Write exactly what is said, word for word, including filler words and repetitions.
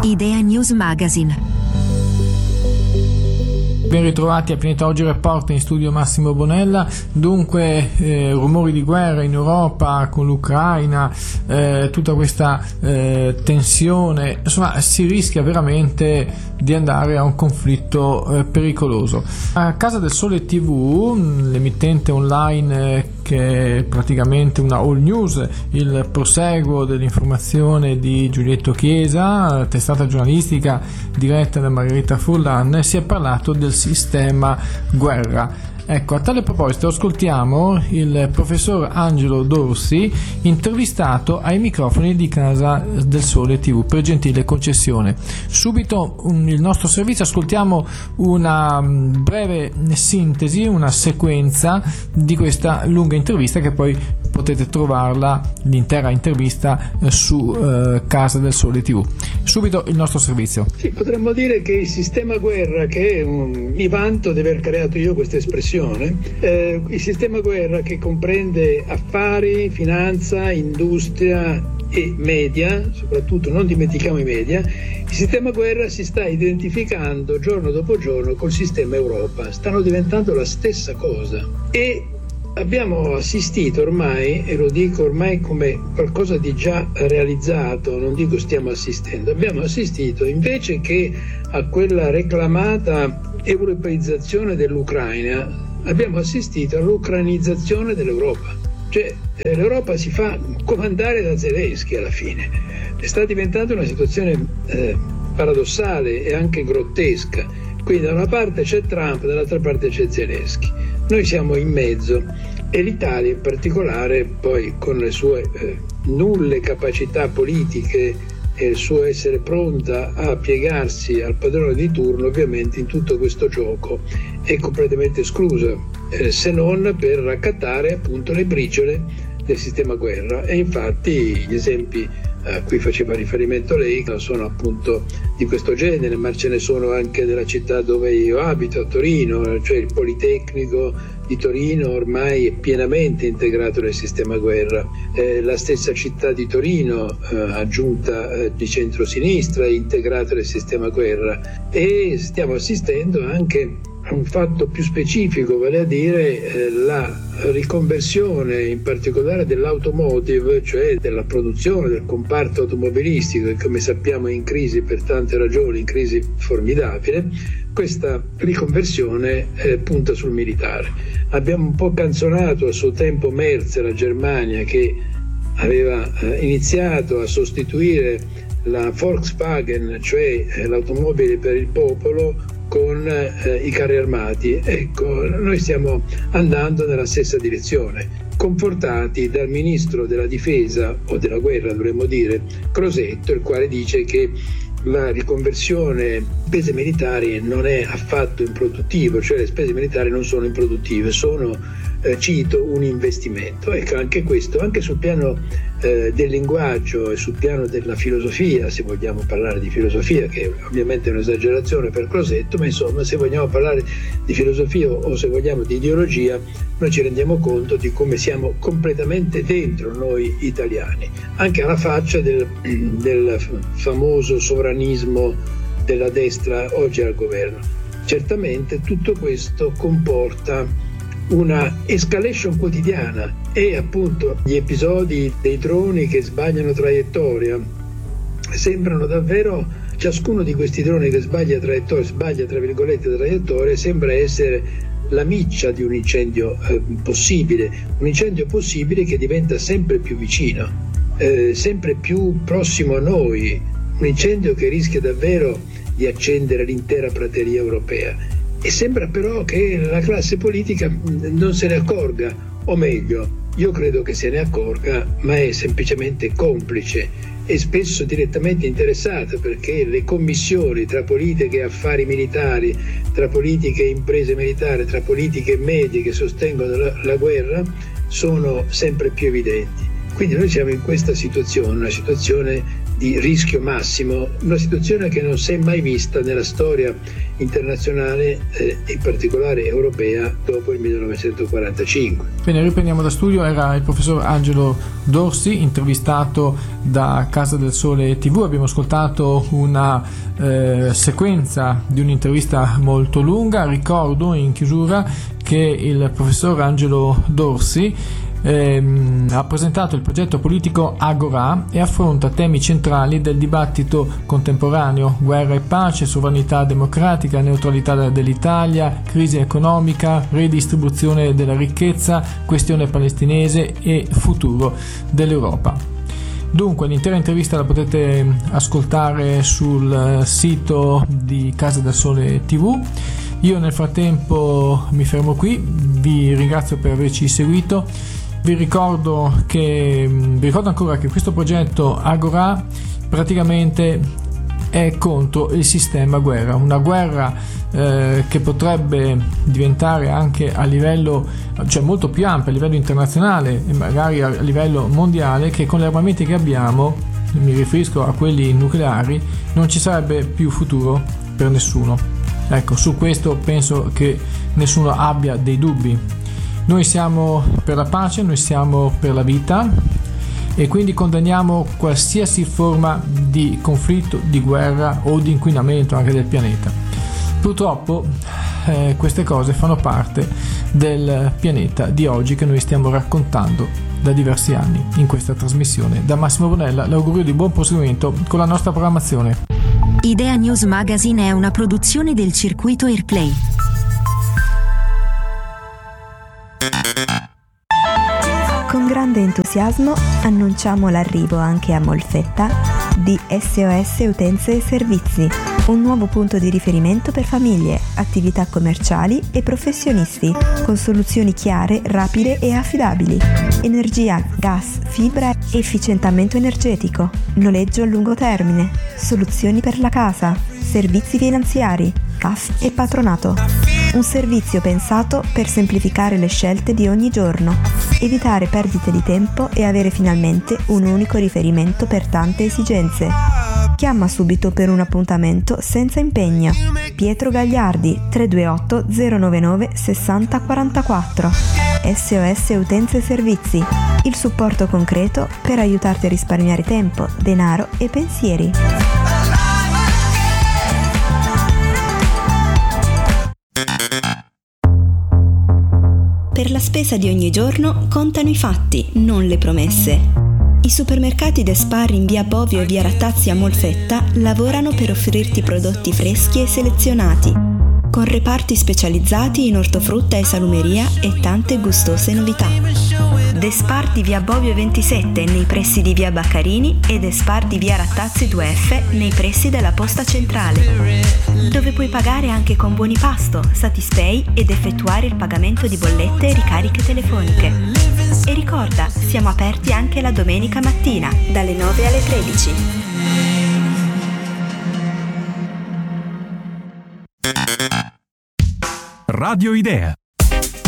Idea News Magazine. Ben ritrovati a Pianeta Oggi Report, in studio Massimo Bonella. Dunque eh, rumori di guerra in Europa con l'Ucraina, eh, tutta questa eh, tensione, insomma si rischia veramente di andare a un conflitto eh, pericoloso. A Casa del Sole tivù, l'emittente online eh, che è praticamente una all news, il proseguo dell'informazione di Giulietto Chiesa, testata giornalistica diretta da Margherita Furlan, si è parlato del sistema guerra. Ecco, a tale proposito ascoltiamo il professor Angelo Dorsi, intervistato ai microfoni di Casa del Sole tivù, per gentile concessione. Subito um, il nostro servizio, ascoltiamo una um, breve sintesi, una sequenza di questa lunga intervista, che poi potete trovarla, l'intera intervista, eh, su eh, Casa del Sole tivù. Subito il nostro servizio. Sì, potremmo dire che il sistema guerra, che um, mi vanto di aver creato io questa espressione, eh, il sistema guerra che comprende affari, finanza, industria e media, soprattutto non dimentichiamo i media, il sistema guerra si sta identificando giorno dopo giorno col sistema Europa, stanno diventando la stessa cosa e abbiamo assistito ormai, e lo dico ormai come qualcosa di già realizzato, non dico stiamo assistendo, abbiamo assistito invece che a quella reclamata europeizzazione dell'Ucraina, abbiamo assistito all'ucrainizzazione dell'Europa. Cioè eh, l'Europa si fa comandare da Zelensky alla fine. Sta diventando una situazione eh, paradossale e anche grottesca. Quindi da una parte c'è Trump, dall'altra parte c'è Zelensky. Noi siamo in mezzo e l'Italia in particolare, poi con le sue eh, nulle capacità politiche e il suo essere pronta a piegarsi al padrone di turno, ovviamente in tutto questo gioco è completamente esclusa, eh, se non per raccattare appunto le briciole del sistema guerra. E infatti gli esempi a cui faceva riferimento lei sono appunto di questo genere, ma ce ne sono anche nella città dove io abito, a Torino, cioè il Politecnico di Torino ormai è pienamente integrato nel sistema guerra, eh, la stessa città di Torino, eh, aggiunta eh, di centrosinistra, è integrata nel sistema guerra, e stiamo assistendo anche a un fatto più specifico, vale a dire eh, la riconversione in particolare dell'automotive, cioè della produzione del comparto automobilistico, che come sappiamo è in crisi per tante ragioni, in crisi formidabile. Questa riconversione eh, punta sul militare. Abbiamo un po' canzonato a suo tempo Merz, la Germania, che aveva eh, iniziato a sostituire la Volkswagen, cioè eh, l'automobile per il popolo, con eh, i carri armati. Ecco, noi stiamo andando nella stessa direzione, confortati dal ministro della difesa, o della guerra dovremmo dire, Crosetto, il quale dice che la riconversione spese militari non è affatto improduttivo, cioè le spese militari non sono improduttive, sono, eh, cito, un investimento. Ecco, anche questo, anche sul piano eh, del linguaggio e sul piano della filosofia, se vogliamo parlare di filosofia, che ovviamente è un'esagerazione per Crosetto, ma insomma se vogliamo parlare di filosofia o se vogliamo di ideologia, noi ci rendiamo conto di come siamo completamente dentro noi italiani, anche alla faccia del, del famoso sovranismo della destra oggi al governo. Certamente tutto questo comporta una escalation quotidiana e appunto gli episodi dei droni che sbagliano traiettoria sembrano davvero, ciascuno di questi droni che sbaglia traiettoria, sbaglia tra virgolette traiettoria, sembra essere la miccia di un incendio eh, possibile, un incendio possibile che diventa sempre più vicino, eh, sempre più prossimo a noi, un incendio che rischia davvero di accendere l'intera prateria europea. E sembra però che la classe politica non se ne accorga, o meglio, io credo che se ne accorga, ma è semplicemente complice e spesso direttamente interessata, perché le commissioni tra politiche e affari militari, tra politiche e imprese militari, tra politiche e medie che sostengono la, la guerra sono sempre più evidenti. Quindi noi siamo in questa situazione, una situazione di rischio massimo, una situazione che non si è mai vista nella storia internazionale, eh, in particolare europea, dopo il millenovecentoquarantacinque. Bene, riprendiamo da studio. Era il professor Angelo Dorsi, intervistato da Casa del Sole tivù. Abbiamo ascoltato una eh, sequenza di un'intervista molto lunga. Ricordo in chiusura che il professor Angelo Dorsi Ehm, ha presentato il progetto politico Agorà e affronta temi centrali del dibattito contemporaneo: guerra e pace, sovranità democratica, neutralità dell'Italia, crisi economica, redistribuzione della ricchezza, questione palestinese e futuro dell'Europa. Dunque l'intera intervista la potete ascoltare sul sito di Casa del Sole tivù. Io nel frattempo mi fermo qui, vi ringrazio per averci seguito. Vi ricordo che vi ricordo ancora che questo progetto Agorà praticamente è contro il sistema guerra, una guerra eh, che potrebbe diventare anche a livello, cioè molto più ampio, a livello internazionale e magari a livello mondiale, che con gli armamenti che abbiamo, mi riferisco a quelli nucleari, non ci sarebbe più futuro per nessuno. Ecco, su questo penso che nessuno abbia dei dubbi. Noi siamo per la pace, noi siamo per la vita e quindi condanniamo qualsiasi forma di conflitto, di guerra o di inquinamento anche del pianeta. Purtroppo eh, queste cose fanno parte del pianeta di oggi che noi stiamo raccontando da diversi anni in questa trasmissione. Da Massimo Bonella l'augurio di buon proseguimento con la nostra programmazione. Idea News Magazine è una produzione del circuito Airplay. Con grande entusiasmo annunciamo l'arrivo anche a Molfetta di S O S Utenze e Servizi, un nuovo punto di riferimento per famiglie, attività commerciali e professionisti, con soluzioni chiare, rapide e affidabili. Energia, gas, fibra, efficientamento energetico, noleggio a lungo termine, soluzioni per la casa, servizi finanziari, C A F e patronato. Un servizio pensato per semplificare le scelte di ogni giorno, evitare perdite di tempo e avere finalmente un unico riferimento per tante esigenze. Chiama subito per un appuntamento senza impegno. Pietro Gagliardi, tre due otto zero nove nove sei zero quattro quattro. S O S Utenze e Servizi, il supporto concreto per aiutarti a risparmiare tempo, denaro e pensieri. Per la spesa di ogni giorno contano i fatti, non le promesse. I supermercati Despar in via Bovio e via Rattazzi a Molfetta lavorano per offrirti prodotti freschi e selezionati, con reparti specializzati in ortofrutta e salumeria e tante gustose novità. Despar di via Bovio ventisette nei pressi di via Baccarini e Despar di via Rattazzi due F nei pressi della posta centrale, dove puoi pagare anche con Buonipasto, Satispay ed effettuare il pagamento di bollette e ricariche telefoniche. E ricorda, siamo aperti anche la domenica mattina, dalle nove alle tredici. Radio Idea.